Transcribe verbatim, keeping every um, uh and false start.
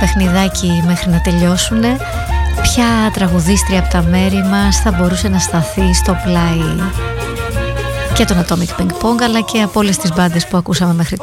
παιχνιδάκι μέχρι να τελειώσουνε. Ποια τραγουδίστρια από τα μέρη μας θα μπορούσε να σταθεί στο πλάι και τον Atomic Ping Pong, αλλά και από όλες τις μπάντες που ακούσαμε μέχρι